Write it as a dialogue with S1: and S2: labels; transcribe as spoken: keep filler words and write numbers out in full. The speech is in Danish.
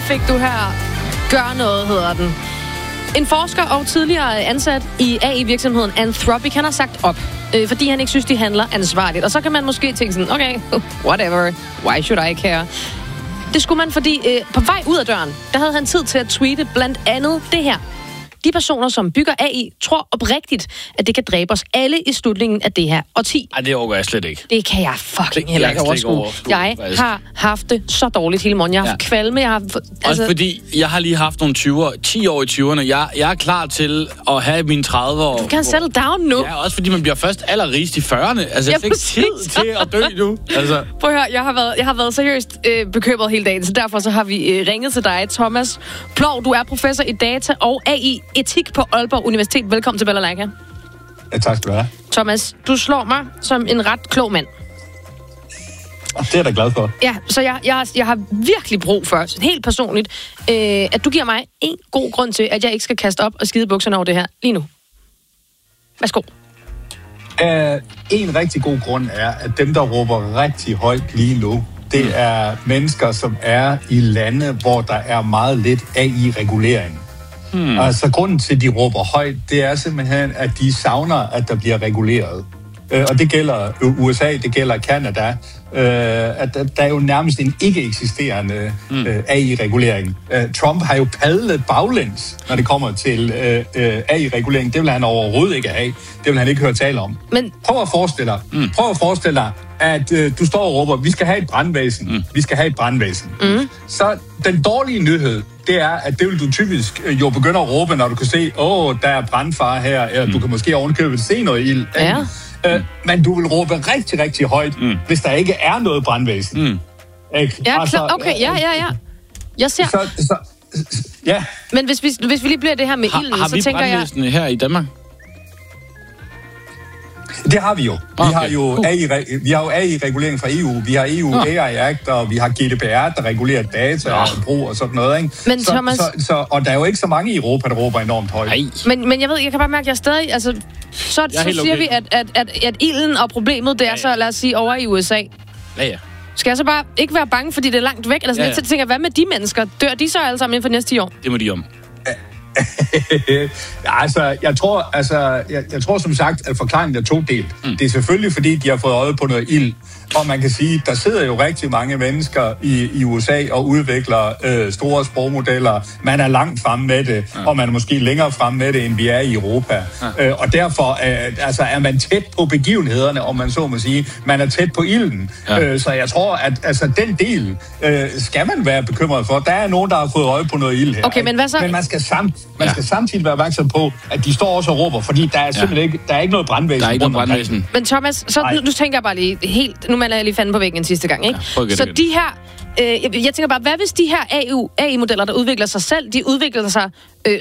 S1: fik du her. Gør noget, hedder den. En forsker og tidligere ansat i A I-virksomheden Anthropic, han har sagt op, øh, fordi han ikke synes, de handler ansvarligt. Og så kan man måske tænke sådan, okay, whatever, why should I care? Det skulle man, fordi øh, på vej ud af døren, der havde han tid til at tweete blandt andet det her. De personer, som bygger A I, tror oprigtigt, at det kan dræbe os alle i slutningen af det her årti.
S2: Ej, det overgår jeg slet ikke.
S1: Det kan jeg fucking
S2: det,
S1: heller
S2: jeg
S1: ikke overskue.
S2: overskue.
S1: Jeg
S2: faktisk.
S1: har haft det så dårligt hele morgen. Jeg har haft ja. kvalme. Jeg har, altså...
S2: Også fordi, jeg har lige haft nogle tyvere, ti år i tyverne. Jeg, jeg er klar til at have mine tredive år.
S1: Du kan settle down nu.
S2: Ja, også fordi man bliver først allerrigst i fyrrerne. Altså, jeg
S1: ja,
S2: fik tid til at dø nu. Altså.
S1: Prøv at høre, jeg har været, jeg har været seriøst øh, bekymret hele dagen, så derfor så har vi øh, ringet til dig, Thomas Plov. Du er professor i data og A I-etik på Aalborg Universitet. Velkommen til Balalaika.
S3: Ja, tak skal du have.
S1: Thomas, du slår mig som en ret klog mand.
S3: Det er jeg da glad for.
S1: Ja, så jeg, jeg, jeg har virkelig brug for, helt personligt, øh, at du giver mig en god grund til, at jeg ikke skal kaste op og skide bukserne over det her lige nu. Værsgo.
S3: Uh, en rigtig god grund er, at dem, der råber rigtig højt lige nu, det er mennesker, som er i lande, hvor der er meget lidt A I-regulering. Hmm. Altså, grunden til, at de råber højt, det er simpelthen, at de savner, at der bliver reguleret. Uh, og det gælder U S A, det gælder Canada. Uh, at der er jo nærmest en ikke-eksisterende uh, A I-regulering. Uh, Trump har jo padlet baglæns, når det kommer til uh, uh, A I-regulering. Det vil han overhovedet ikke have. Det vil han ikke høre tale om. Men... Prøv at forestille dig, mm. prøv at forestille dig at uh, du står og råber, vi skal have et brandvæsen. Mm. Vi skal have et brandvæsen. Mm. Så den dårlige nyhed, det er, at det vil du typisk uh, jo begynde at råbe, når du kan se, åh, oh, der er brandfare her, eller mm. du kan måske ovenkøbet se noget ild.
S1: Ja.
S3: Uh, men du vil råbe rigtig, rigtig højt, mm. hvis der ikke er noget brandvæsen. Mm. Ikke?
S1: Ja, altså, klar. Okay, ja, ja, ja. Jeg ser...
S3: Så, så, ja.
S1: Men hvis vi, hvis vi lige bliver det her med
S2: har,
S1: ilden,
S2: har
S1: så tænker jeg...
S2: Har vi brandvæsen her i Danmark?
S3: Det har vi jo. Vi
S2: okay.
S3: har jo
S1: uh.
S3: A I, vi har jo A I-regulering fra E U. Vi har E U uh. A I Act, og vi har G D P R, der regulerer data uh. og brug og sådan noget. Ikke?
S1: Men
S3: så,
S1: Thomas...
S3: så, så, og der er jo ikke så mange i Europa, der råber enormt højt.
S1: Men, men jeg ved, jeg kan bare mærke, at jeg stadig... Altså, så, så siger okay. vi, at, at, at, at ilden og problemet, det er ja, ja. så, lad os sige, over i U S A.
S2: Ja, ja.
S1: Skal jeg så bare ikke være bange, fordi det er langt væk? Eller sådan ja, ja. Så tænker jeg, hvad med de mennesker? Dør de så alle sammen inden for næste ti år?
S2: Det må de om.
S3: ja, altså, jeg tror, altså, jeg, jeg tror som sagt, at forklaringen er todelt. Mm. Det er selvfølgelig, fordi de har fået øje på noget ild. Og man kan sige, der sidder jo rigtig mange mennesker i, i U S A og udvikler øh, store sprogmodeller. Man er langt fremme med det, ja. og man er måske længere fremme med det, end vi er i Europa. Ja. Øh, og derfor øh, altså, er man tæt på begivenhederne, om man så må sige. Man er tæt på ilden. Ja. Øh, så jeg tror, at altså, den del øh, skal man være bekymret for. Der er nogen, der har fået øje på noget ild her.
S1: Okay, men hvad så?
S3: Men man skal, samt, man ja. skal samtidig være opmærksom på, at de står også og råber, fordi der er simpelthen ja. ikke, der er ikke noget brandvæsen.
S2: Der er ikke noget brandvæsen.
S1: Men Thomas, så nu, nu tænker jeg bare lige helt... Nu maler jeg lige fanden på væggen en sidste gang, ikke? Ja, så de her... Øh, jeg, jeg tænker bare, hvad hvis de her A I-modeller, der udvikler sig selv, de udvikler sig øh,